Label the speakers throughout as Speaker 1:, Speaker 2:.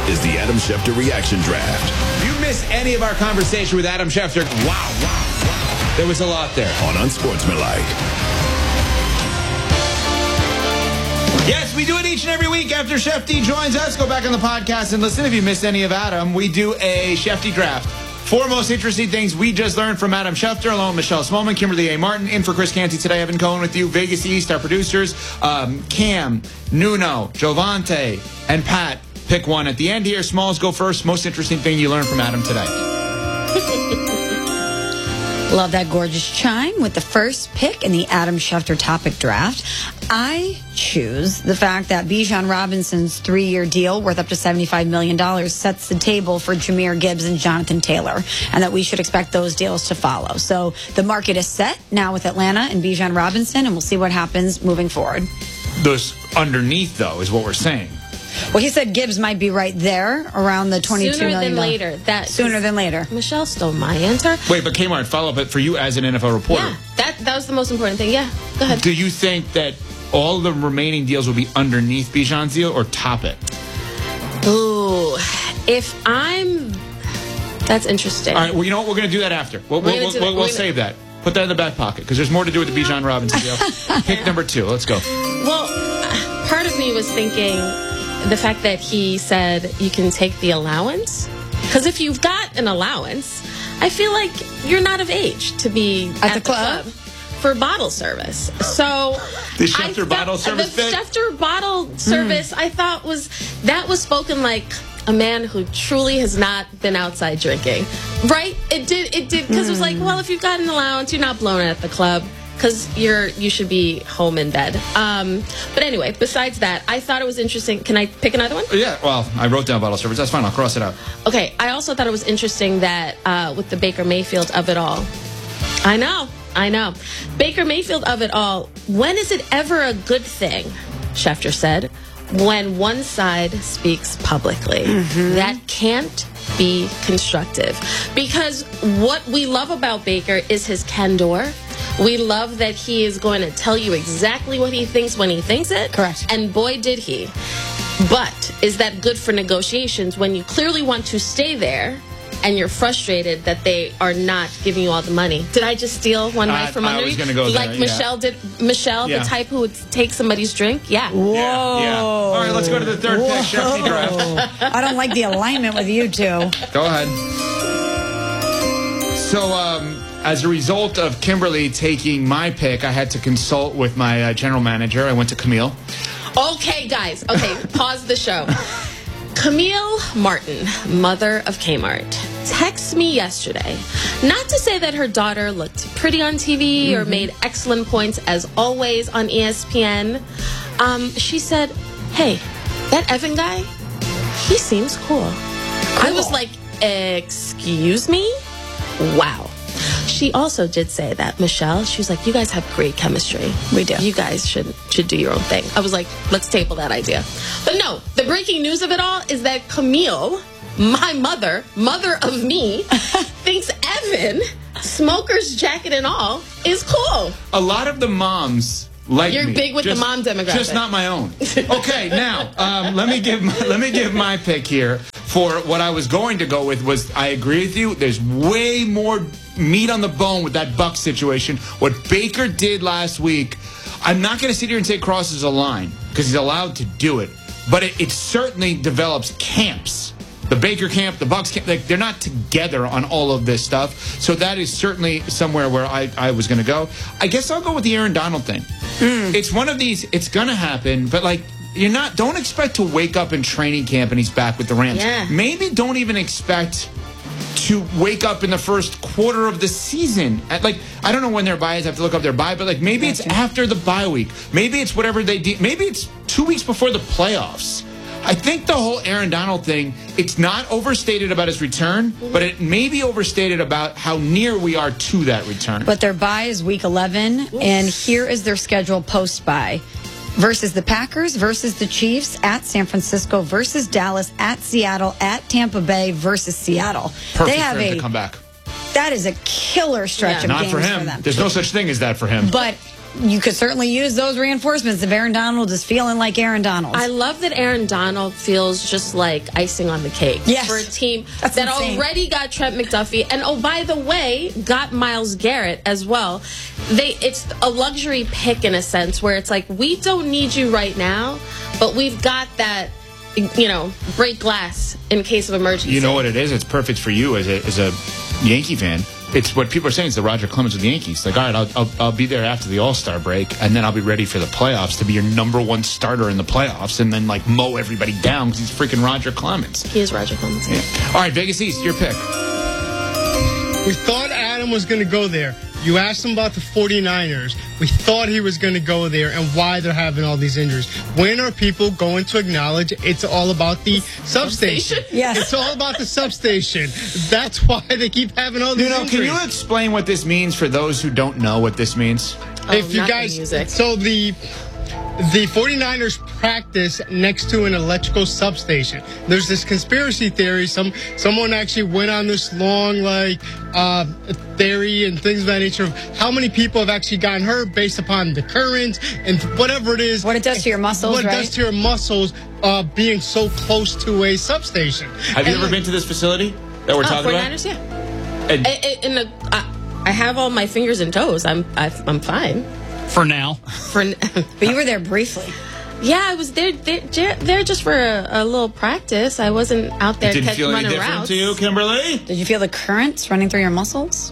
Speaker 1: is the Adam Schefter Reaction Draft.
Speaker 2: If you missed any of our conversation with Adam Schefter, wow. There was a lot there.
Speaker 1: On Unsportsmanlike.
Speaker 2: Yes, we do it each and every week after Shefty joins us. Go back on the podcast and listen. If you missed any of Adam, we do a Shefty draft. 4 most interesting things we just learned from Adam Schefter, along with Michelle Smallman, Kimberly A. Martin, in for Chris Canty today. Evan Cohen with you. Vegas East, our producers, Cam, Nuno, Jovante, and Pat. Pick one at the end here. Smalls, go first. Most interesting thing you learned from Adam today.
Speaker 3: Love that gorgeous chime with the first pick in the Adam Schefter topic draft. I choose the fact that Bijan Robinson's 3-year deal worth up to $75 million sets the table for Jahmyr Gibbs and Jonathan Taylor, and that we should expect those deals to follow. So the market is set now with Atlanta and Bijan Robinson, and we'll see what happens moving forward.
Speaker 2: Those underneath, though, is what we're saying.
Speaker 3: Well, he said Gibbs might be right there around the $22 million.
Speaker 4: Sooner than later. Michelle stole my answer.
Speaker 2: Wait, but Kmart, follow up. But for you as an NFL reporter.
Speaker 4: Yeah, that was the most important thing. Yeah, go ahead.
Speaker 2: Do you think that all the remaining deals will be underneath Bijan's deal or top it?
Speaker 4: Ooh, that's interesting.
Speaker 2: All right, well, you know what? We're going to do that after. We'll save that. Put that in the back pocket because there's more to do with the Bijan Robinson deal. Pick number 2. Let's go.
Speaker 4: Well, part of me was thinking the fact that he said you can take the allowance. Because if you've got an allowance, I feel like you're not of age to be at the club for bottle service. So
Speaker 2: the Schefter bottle service.
Speaker 4: The Schefter bottle service, I thought was spoken like a man who truly has not been outside drinking, right? It did because it was like, well, if you've got an allowance, you're not blowing it at the club. Because you should be home in bed. But anyway, besides that, I thought it was interesting. Can I pick another one?
Speaker 2: Yeah, well, I wrote down bottle service. That's fine. I'll cross it out.
Speaker 4: Okay, I also thought it was interesting that with the Baker Mayfield of it all. I know. Baker Mayfield of it all. When is it ever a good thing, Schefter said, when one side speaks publicly? That can't be constructive. Because what we love about Baker is his candor. We love that he is going to tell you exactly what he thinks when he thinks it.
Speaker 3: Correct.
Speaker 4: And boy, did he. But is that good for negotiations when you clearly want to stay there and you're frustrated that they are not giving you all the money? Did I just steal one right from under you?
Speaker 2: I was going to go there,
Speaker 4: like Michelle did. Michelle, the type who would take somebody's drink? Yeah.
Speaker 3: Whoa.
Speaker 2: Yeah. All right, let's go to the third pick, Shefty draft.
Speaker 3: I don't like the alignment with you two.
Speaker 2: Go ahead. So, as a result of Kimberly taking my pick, I had to consult with my general manager. I went to Camille.
Speaker 4: Okay, guys. Okay, pause the show. Camille Martin, mother of Kmart, texted me yesterday. Not to say that her daughter looked pretty on TV or made excellent points as always on ESPN. She said, hey, that Evan guy, he seems cool. I was like, excuse me? Wow. She also did say that, Michelle, she was like, you guys have great chemistry.
Speaker 3: We do.
Speaker 4: You guys should do your own thing. I was like, let's table that idea. But no, the breaking news of it all is that Camille, my mother of me, thinks Evan, smoker's jacket and all, is cool.
Speaker 2: A lot of the moms like
Speaker 4: You're
Speaker 2: me.
Speaker 4: big with the mom demographic.
Speaker 2: Just not my own. Okay, now, let me give my pick here. For what I was going to go with was, I agree with you, there's way more meat on the bone with that Bucs situation. What Baker did last week, I'm not going to sit here and say crosses a line, because he's allowed to do it, but it certainly develops camps. The Baker camp, the Bucs camp, they're not together on all of this stuff. So that is certainly somewhere where I was going to go. I guess I'll go with the Aaron Donald thing. It's one of these, it's going to happen, but don't expect to wake up in training camp and he's back with the Rams.
Speaker 4: Yeah.
Speaker 2: Maybe don't even expect to wake up in the first quarter of the season. I don't know when their bye is. I have to look up their bye, but maybe it's after the bye week. Maybe it's whatever they do. Maybe it's 2 weeks before the playoffs. I think the whole Aaron Donald thing, it's not overstated about his return, but it may be overstated about how near we are to that return.
Speaker 3: But their bye is week 11, and here is their schedule post-bye. Versus the Packers, versus the Chiefs, at San Francisco, versus Dallas, at Seattle, at Tampa Bay, versus Seattle.
Speaker 2: Perfect
Speaker 3: they have
Speaker 2: for him to come back.
Speaker 3: That is a killer stretch of
Speaker 2: Not
Speaker 3: games
Speaker 2: for him.
Speaker 3: them.
Speaker 2: There's no such thing as that for him.
Speaker 3: But you could certainly use those reinforcements if Aaron Donald is feeling like Aaron Donald.
Speaker 4: I love that Aaron Donald feels just like icing on the cake
Speaker 3: Yes.
Speaker 4: for a team
Speaker 3: That's
Speaker 4: that
Speaker 3: insane.
Speaker 4: already got Trent McDuffie, and oh, by the way, got Myles Garrett as well. It's a luxury pick in a sense where it's like, we don't need you right now, but we've got that, break glass in case of emergency.
Speaker 2: You know what it is? It's perfect for you as a Yankee fan. It's what people are saying. It's the Roger Clemens with the Yankees. Like, all right, I'll be there after the All-Star break, and then I'll be ready for the playoffs to be your number one starter in the playoffs, and then like mow everybody down because he's freaking Roger Clemens.
Speaker 4: He is Roger Clemens.
Speaker 2: Yeah. All right, Vegas East, your pick.
Speaker 5: We thought Adam was going to go there. You asked him about the 49ers. We thought he was going to go there and why they're having all these injuries. When are people going to acknowledge it's all about the substation?
Speaker 3: Yes.
Speaker 5: It's all about the substation. That's why they keep having all these injuries.
Speaker 2: Can you explain what this means for those who don't know what this means?
Speaker 5: If you
Speaker 4: not the
Speaker 5: guys,
Speaker 4: music.
Speaker 5: so the 49ers practice next to an electrical substation. There's this conspiracy theory. Someone actually went on this long theory and things of that nature of how many people have actually gotten hurt based upon the current and whatever it is.
Speaker 3: What it does to your muscles,
Speaker 5: What it
Speaker 3: right?
Speaker 5: does to your muscles being so close to a substation.
Speaker 2: Have you ever been to this facility that we're talking about?
Speaker 4: 49ers, yeah.
Speaker 2: And-
Speaker 4: I have all my fingers and toes. I'm fine.
Speaker 6: For now.
Speaker 3: But you were there briefly.
Speaker 4: Yeah, I was there just for a little practice. I wasn't out there
Speaker 2: Didn't feel any
Speaker 4: running
Speaker 2: different
Speaker 4: routes.
Speaker 2: to you, Kimberly?
Speaker 3: Did you feel the currents running through your muscles?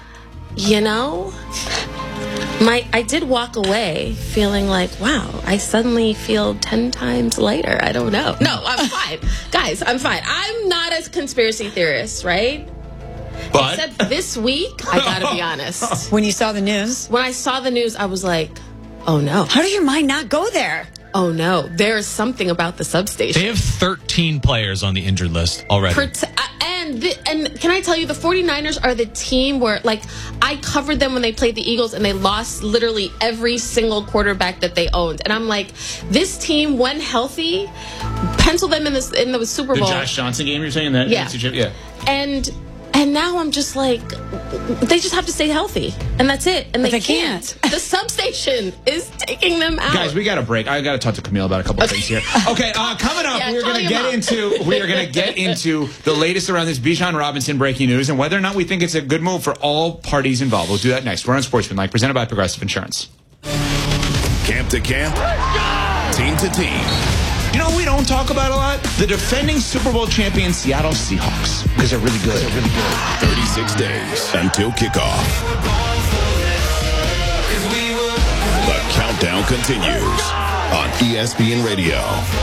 Speaker 4: I did walk away feeling like, wow, I suddenly feel 10 times lighter. I don't know. No, I'm fine. Guys, I'm fine. I'm not a conspiracy theorist, right?
Speaker 2: But
Speaker 4: Except this week, I gotta be honest.
Speaker 3: When you saw the news?
Speaker 4: When I saw the news, I was like, oh no.
Speaker 3: How did your mind not go there?
Speaker 4: Oh no. There is something about the substation.
Speaker 6: They have 13 players on the injured list already.
Speaker 4: And can I tell you, the 49ers are the team where, like, I covered them when they played the Eagles and they lost literally every single quarterback that they owned. And I'm like, this team, when healthy, pencil them in the Super
Speaker 2: the
Speaker 4: Bowl.
Speaker 2: Josh Johnson game you're saying? That?
Speaker 4: Yeah.
Speaker 2: Yeah.
Speaker 4: And now I'm just like, they just have to stay healthy. And that's it. And
Speaker 3: But
Speaker 4: they
Speaker 3: they can't.
Speaker 4: The substation is taking them out.
Speaker 2: Guys, we got a break. I got to talk to Camille about a couple of things here. Okay, coming up,
Speaker 4: Yeah,
Speaker 2: we are going to get into the latest around this Bijan Robinson breaking news and whether or not we think it's a good move for all parties involved. We'll do that next. We're on Sportsmanlike, presented by Progressive Insurance.
Speaker 1: Camp to camp, team to team.
Speaker 2: You know what we don't talk about a lot? The defending Super Bowl champion Seattle Seahawks. Because they're really good.
Speaker 1: 36 days until kickoff. The countdown continues on ESPN Radio.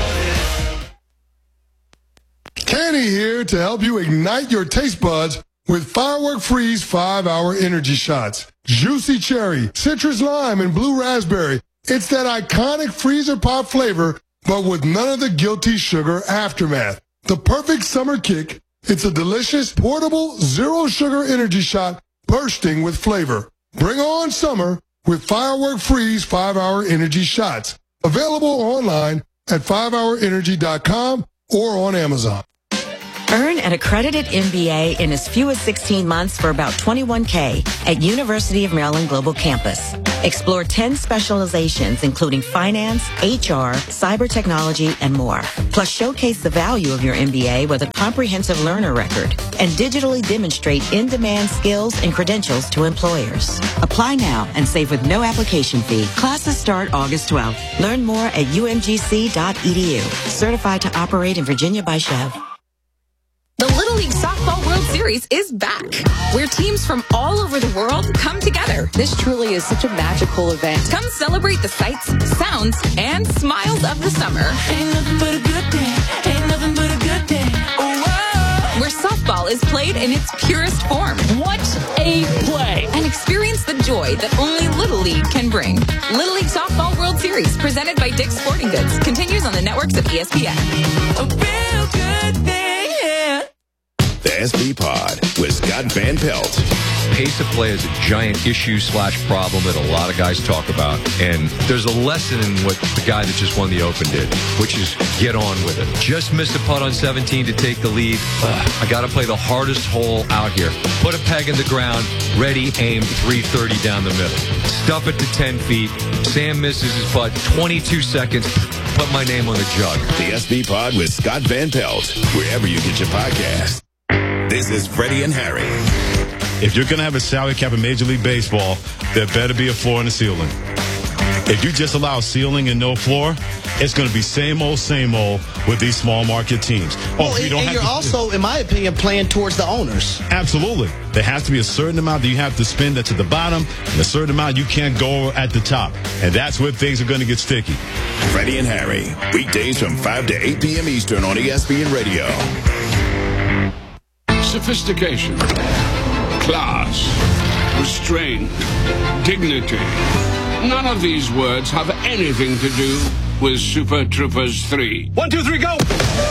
Speaker 7: Kenny here to help you ignite your taste buds with Firework Freeze 5-Hour Energy Shots. Juicy cherry, citrus lime, and blue raspberry. It's that iconic freezer pop flavor, but with none of the guilty sugar aftermath. The perfect summer kick. It's a delicious, portable, zero-sugar energy shot bursting with flavor. Bring on summer with Firework Freeze 5-Hour Energy Shots. Available online at 5hourenergy.com or on Amazon.
Speaker 8: Earn an accredited MBA in as few as 16 months for about $21K at University of Maryland Global Campus. Explore 10 specializations, including finance, HR, cyber technology, and more. Plus, showcase the value of your MBA with a comprehensive learner record and digitally demonstrate in-demand skills and credentials to employers. Apply now and save with no application fee. Classes start August 12th. Learn more at umgc.edu. Certified to operate in Virginia by Chev.
Speaker 9: The Little League Softball World Series is back, where teams from all over the world come together. This truly is such a magical event. Come celebrate the sights, sounds, and smiles of the summer. Ain't nothing but a good day. Ain't nothing but a good day. Oh, whoa. Where softball is played in its purest form. What a play! And experience the joy that only Little League can bring. Little League Softball World Series, presented by Dick's Sporting Goods, continues on the networks of ESPN. A real good thing.
Speaker 1: The SB Pod with Scott Van Pelt.
Speaker 10: Pace of play is a giant issue/problem that a lot of guys talk about. And there's a lesson in what the guy that just won the Open did, which is get on with it. Just missed a putt on 17 to take the lead. I got to play the hardest hole out here. Put a peg in the ground, ready, aim, 330 down the middle. Stuff it to 10 feet. Sam misses his putt, 22 seconds. Put my name on the jug.
Speaker 1: The SB Pod with Scott Van Pelt, wherever you get your podcast. This is Freddie and Harry.
Speaker 11: If you're going to have a salary cap in Major League Baseball, there better be a floor and a ceiling. If you just allow ceiling and no floor, it's going to be same old with these small market teams.
Speaker 12: You're also, in my opinion, playing towards the owners.
Speaker 11: Absolutely. There has to be a certain amount that you have to spend that's at the bottom and a certain amount you can't go at the top. And that's where things are going to get sticky.
Speaker 1: Freddie and Harry, weekdays from 5 to 8 p.m. Eastern on ESPN Radio.
Speaker 13: Sophistication, class, restraint, dignity. None of these words have anything to do with Super Troopers 3.
Speaker 14: 1, 2, 3, go!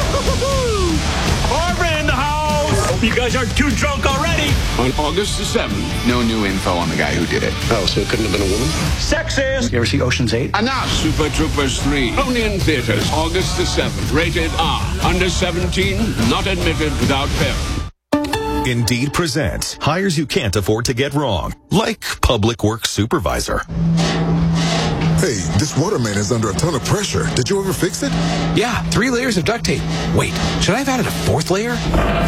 Speaker 14: Barbara in the house! Hope you guys aren't too drunk already.
Speaker 13: On August the 7th.
Speaker 15: No new info on the guy who did it.
Speaker 13: Oh, so it couldn't have been a woman?
Speaker 14: Sexist!
Speaker 15: You ever see Ocean's 8?
Speaker 13: And now Super Troopers 3. Only in theaters, August the 7th. Rated R. Under 17, not admitted without parents.
Speaker 16: Indeed presents hires you can't afford to get wrong, like public works supervisor.
Speaker 17: Hey, this waterman is under a ton of pressure. Did you ever fix it?
Speaker 18: Yeah, 3 layers of duct tape. Wait, should I have added a 4th layer?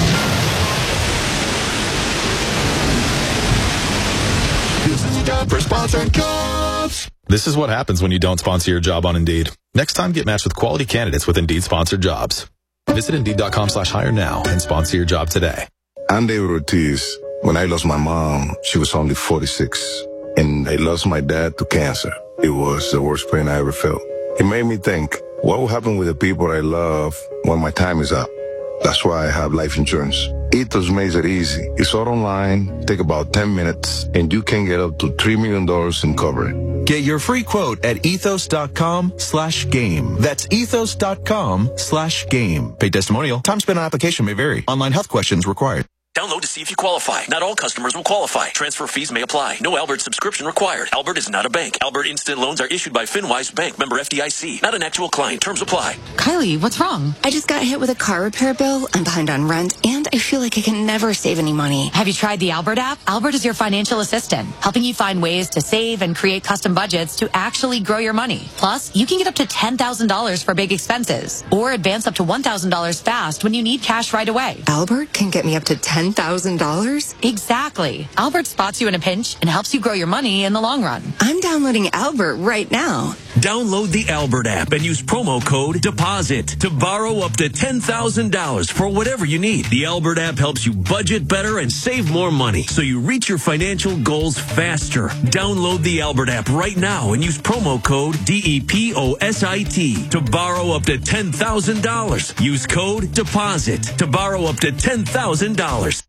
Speaker 17: This is job for sponsored jobs.
Speaker 16: This is what happens when you don't sponsor your job on Indeed. Next time, get matched with quality candidates with Indeed sponsored jobs. Visit Indeed.com/hire now and sponsor your job today.
Speaker 17: I'm David Ortiz. When I lost my mom, she was only 46. And I lost my dad to cancer. It was the worst pain I ever felt. It made me think, what will happen with the people I love when my time is up? That's why I have life insurance. Ethos makes it easy. It's all online, take about 10 minutes, and you can get up to $3 million in coverage.
Speaker 19: Get your free quote at ethos.com/game. That's ethos.com/game. Paid testimonial. Time spent on application may vary. Online health questions required.
Speaker 20: Download to see if you qualify. Not all customers will qualify. Transfer fees may apply. No Albert subscription required. Albert is not a bank. Albert Instant Loans are issued by FinWise Bank, member FDIC. Not an actual client. Terms apply.
Speaker 21: Kylie, what's wrong? I just got hit with a car repair bill. I'm behind on rent, and I feel like I can never save any money.
Speaker 22: Have you tried the Albert app? Albert is your financial assistant, helping you find ways to save and create custom budgets to actually grow your money. Plus, you can get up to $10,000 for big expenses, or advance up to $1,000 fast when you need cash right away.
Speaker 21: Albert can get me up to $10,000?
Speaker 22: Exactly. Albert spots you in a pinch and helps you grow your money in the long run.
Speaker 21: I'm downloading Albert right now.
Speaker 20: Download the Albert app and use promo code DEPOSIT to borrow up to $10,000 for whatever you need. The Albert app helps you budget better and save more money so you reach your financial goals faster. Download the Albert app right now and use promo code DEPOSIT to borrow up to $10,000. Use code DEPOSIT to borrow up to $10,000.